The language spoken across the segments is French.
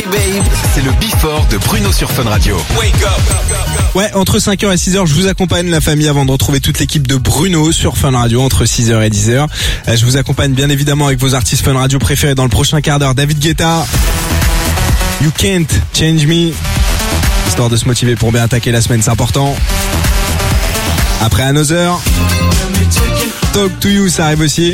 Babe, c'est le Before de Bruno sur Fun Radio. Wake up. Ouais, entre 5h et 6h, je vous accompagne la famille avant de retrouver toute l'équipe de Bruno sur Fun Radio entre 6h et 10h. Je vous accompagne bien évidemment avec vos artistes Fun Radio préférés dans le prochain quart d'heure. David Guetta, You Can't Change Me, histoire de se motiver pour bien attaquer la semaine, c'est important. Après Another, Talk to You, ça arrive aussi.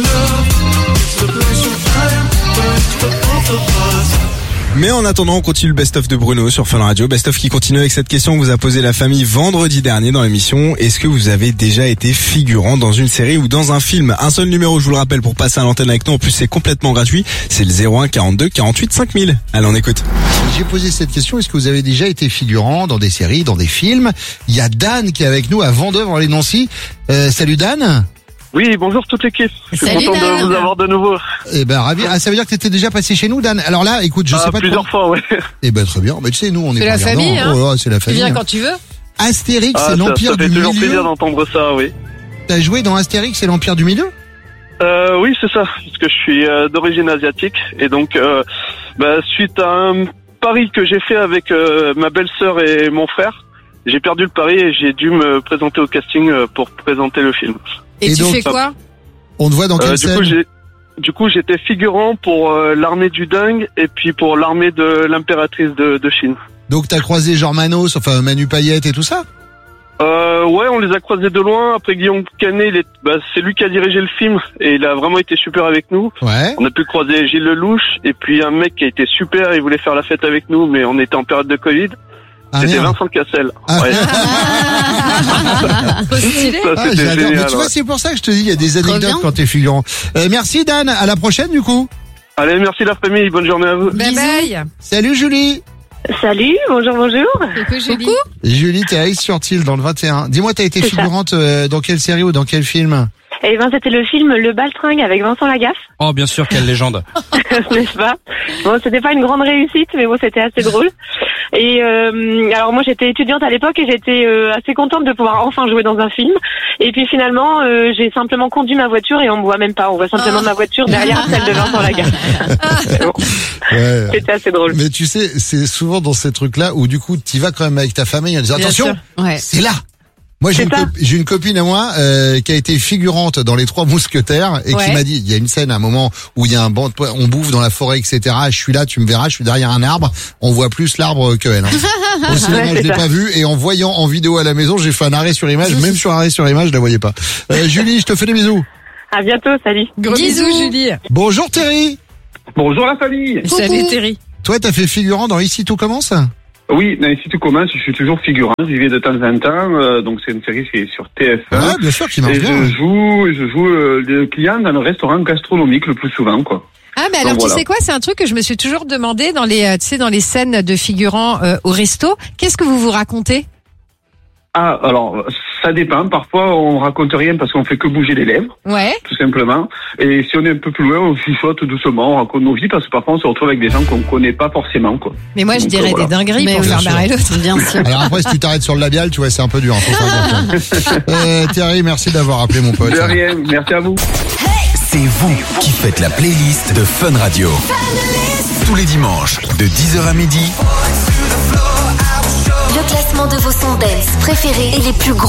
Mais en attendant, on continue le best-of de Bruno sur Fun Radio. Best-of qui continue avec cette question que vous a posée la famille vendredi dernier dans l'émission. Est-ce que vous avez déjà été figurant dans une série ou dans un film? Un seul numéro, je vous le rappelle, pour passer à l'antenne avec nous. En plus, c'est complètement gratuit. C'est le 01 42 48 5000. Allez, on écoute. J'ai posé cette question. Est-ce que vous avez déjà été figurant dans des séries, dans des films? Il y a Dan qui est avec nous à Vendôme-les-Nancy. Salut Dan. Oui, bonjour toute l'équipe. Je suis Salut, content Dan. de vous avoir de nouveau. Eh ben ravi. Ah, ça veut dire que t'étais déjà passé chez nous, Dan. Alors là, écoute, je sais pas. Plusieurs fois, ouais. Eh ben très bien. Mais tu sais, nous on est C'est pas la regardants. famille, hein. Oh là, c'est la Tu famille. viens hein. quand tu veux. Astérix, c'est Ça l'Empire fait du toujours plaisir Milieu. d'entendre ça, oui. T'as joué dans Astérix, c'est l'Empire du Milieu? Oui, c'est ça, parce que je suis d'origine asiatique et donc suite à un pari que j'ai fait avec ma belle-sœur et mon frère, j'ai perdu le pari et j'ai dû me présenter au casting pour présenter le film. Et tu donc, fais quoi? On te voit dans quelle scène? Du coup, j'étais figurant pour l'armée du dingue et puis pour l'armée de l'impératrice de Chine. Donc t'as croisé Jean Manos, enfin Manu Payette et tout ça? Ouais, on les a croisés de loin. Après Guillaume Canet, c'est lui qui a dirigé le film et il a vraiment été super avec nous. Ouais. On a pu croiser Gilles Lelouch et puis un mec qui a été super, il voulait faire la fête avec nous, mais on était en période de Covid. Ah, C'était merde. Vincent Cassel. Ah. Ouais. Stylé. Ça, Ah, c'était j'adore. génial. Mais tu vois, Ouais. c'est pour ça que je te dis, il y a des Trop anecdotes bien. quand t'es figurant. Merci Dan, à la prochaine du coup. Allez, merci la famille, bonne journée à vous. Bye bye. Salut Julie. Salut, bonjour. Coucou Julie. Julie, t'es à Aix-sur-Tille dans le 21. Dis-moi, t'as été C'est ça. figurante dans quelle série ou dans quel film? Eh ben, c'était le film Le Baltringue avec Vincent Lagaffe, Oh, bien sûr, quelle légende. n'est-ce pas? Bon, c'était pas une grande réussite, mais bon, c'était assez drôle. Et alors moi, j'étais étudiante à l'époque et j'étais assez contente de pouvoir enfin jouer dans un film. Et puis finalement, j'ai simplement conduit ma voiture et on me voit même pas. On voit simplement ma voiture derrière celle de Vincent Lagaffe. Bon, Ouais. c'était assez drôle. Mais tu sais, c'est souvent dans ces trucs-là où du coup, t'y vas quand même avec ta famille en disant Bien attention, sûr. Ouais. c'est là. Moi, j'ai C'est ça. j'ai une copine à moi qui a été figurante dans Les Trois Mousquetaires et Ouais. qui m'a dit, il y a une scène à un moment où il y a un banc, on bouffe dans la forêt, etc. Je suis là, tu me verras, je suis derrière un arbre. On voit plus l'arbre que elle. Hein. Au cinéma, Ouais, je c'est l'ai ça. pas vu et en voyant en vidéo à la maison, j'ai fait un arrêt sur image. Même sur arrêt sur image, je la voyais pas. Julie, je te fais des bisous. À bientôt, salut. Gros bisous Julie. Bonjour Terry. Bonjour la famille. Salut Terry. Toi, t'as fait figurant dans Ici tout commence? Oui, mais si tu commences, je suis toujours figurant, j'y vais de temps en temps, donc c'est une série qui est sur TF1. Ouais, bien sûr, qui marche Et bien. je joue le client dans le restaurant gastronomique le plus souvent, quoi. Ah mais alors Donc, tu voilà. sais quoi, c'est un truc que je me suis toujours demandé dans les tu sais dans les scènes de figurants au resto. Qu'est-ce que vous racontez? Ah, alors, ça dépend. Parfois, on raconte rien parce qu'on fait que bouger les lèvres, Ouais. tout simplement. Et si on est un peu plus loin, on chuchote doucement, on raconte nos vies parce que parfois, on se retrouve avec des gens qu'on connaît pas forcément, quoi. Mais moi je Donc, dirais voilà. des dingueries Mais pour oui, faire bien marrer l'autre. Bien sûr. Alors après, si tu t'arrêtes sur le labial, tu vois, c'est un peu dur. Hein, faut faire gaffe. Terry, merci d'avoir appelé mon pote. De rien, merci à vous. C'est vous qui faites la playlist de Fun Radio. Tous les dimanches, de 10h à midi. Le classement de vos sons dance préférés et les plus gros